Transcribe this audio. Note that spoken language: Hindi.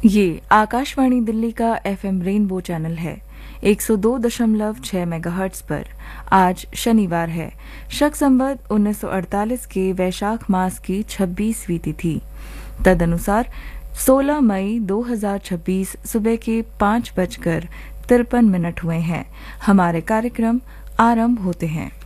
ये आकाशवाणी दिल्ली का एफएम रेनबो चैनल है 102.6 मेगाहर्ट्ज पर। आज शनिवार है, शक संवत 1948 के वैशाख मास की 26वीं तिथि, तदनुसार 16 मई 2026 सुबह के 5:53 हुए हैं। हमारे कार्यक्रम आरंभ होते हैं।